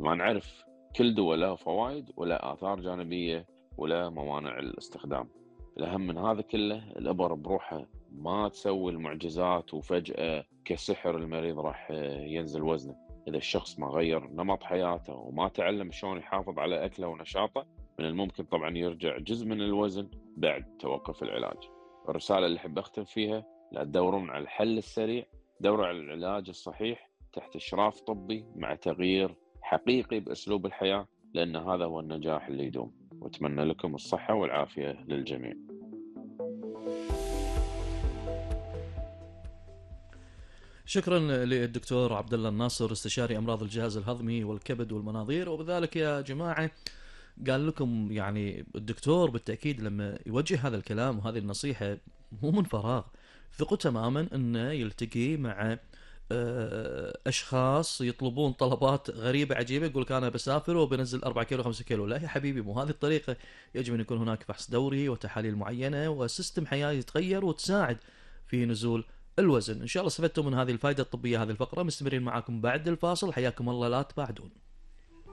طبعًا نعرف كل دوا لها فوايد وله آثار جانبية وله موانع الاستخدام. الأهم من هذا كله الإبر بروحها ما تسوي المعجزات وفجأة كسحر المريض راح ينزل وزنه. إذا الشخص ما غيّر نمط حياته وما تعلم شلون يحافظ على أكله ونشاطه، من الممكن طبعًا يرجع جزء من الوزن بعد توقف العلاج. الرسالة اللي أحب أختم فيها: لا تدورون على الحل السريع، دوروا على العلاج الصحيح تحت إشراف طبي مع تغيير حقيقي بأسلوب الحياة، لأن هذا هو النجاح اللي يدوم. وأتمنى لكم الصحة والعافية للجميع. شكرا للدكتور عبد الله الناصر، استشاري امراض الجهاز الهضمي والكبد والمناظير. وبذلك يا جماعه قال لكم يعني الدكتور بالتاكيد لما يوجه هذا الكلام وهذه النصيحه مو من فراغ، ثقوا تماما انه يلتقي مع اشخاص يطلبون طلبات غريبه عجيبه، يقول لك انا بسافر وبنزل 4 كيلو 5 كيلو. لا يا حبيبي، مو هذه الطريقه. يجب ان يكون هناك فحص دوري وتحاليل معينه وسيستم حياه يتغير وتساعد في نزول الوزن. ان شاء الله استفدتم من هذه الفائده الطبيه. هذه الفقره مستمرين معاكم بعد الفاصل، حياكم الله، لا تبعدون.